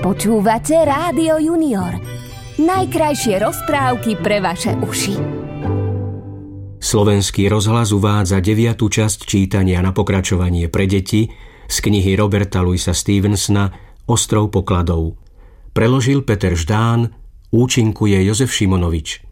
Počúvate Rádio Junior. Najkrajšie rozprávky pre vaše uši. Slovenský rozhlas uvádza 9. časť čítania na pokračovanie pre deti z knihy Roberta Louisa Stevensona Ostrov pokladov. Preložil Peter Ždán, účinkuje Jozef Šimonovič.